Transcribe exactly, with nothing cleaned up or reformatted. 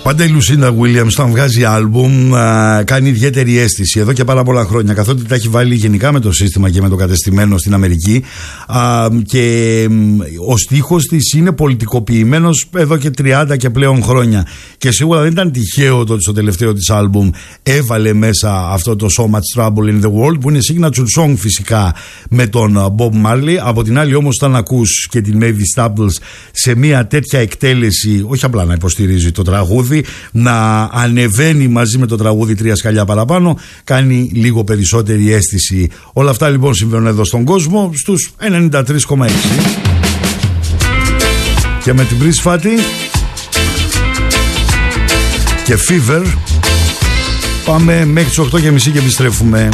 Πάντα η Λουσίντα Williams, όταν βγάζει άλμπουμ, α, κάνει ιδιαίτερη αίσθηση εδώ και πάρα πολλά χρόνια, καθότι τα έχει βάλει γενικά με το σύστημα και με το κατεστημένο στην Αμερική, α, και ο στίχος της είναι πολιτικοποιημένος εδώ και τριάντα και πλέον χρόνια, και σίγουρα δεν ήταν τυχαίο το ότι στο τελευταίο της άλμπουμ έβαλε μέσα αυτό το So Much Trouble in the World, που είναι signature song φυσικά με τον Bob Marley. Από την άλλη όμως, όταν ακούς και την Mavis Staples σε μια τέτοια εκτέλεση, όχι απλά να υποστηρίζει το τραγούδι, να ανεβαίνει μαζί με το τραγούδι τρία σκαλιά παραπάνω, κάνει λίγο περισσότερη αίσθηση. Όλα αυτά λοιπόν συμβαίνουν εδώ στον κόσμο, στους ενενήντα τρία κόμμα έξι. Και με την Bridge Fatty και Fever πάμε μέχρι τις οκτώ και μισή και επιστρέφουμε.